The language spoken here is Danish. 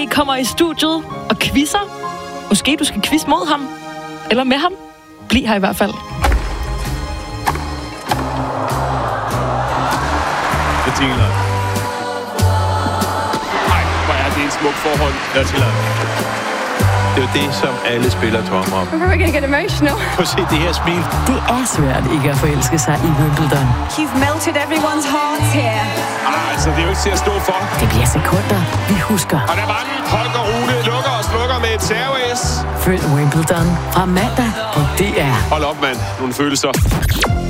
I kommer i studiet og quizzer. Måske du skal quizze mod ham. Eller med ham. Bliv her i hvert fald. Bettina. Nej, hvor er det et smukt forhold. Jeg tillader. Det er jo det, som alle spillere drømmer om. I'm probably gonna get emotional. Prøv at se det her smil. Det er svært ikke at forelske sig i Wimbledon. You've melted everyone's hearts here. Altså, det er jo ikke til at stå for. Det bliver sekunder, vi husker. Og der var den. Holger Rune lukker og slukker med et serve-S. Følg Wimbledon fra mandag på DR. Hold op, mand. Nogle følelser.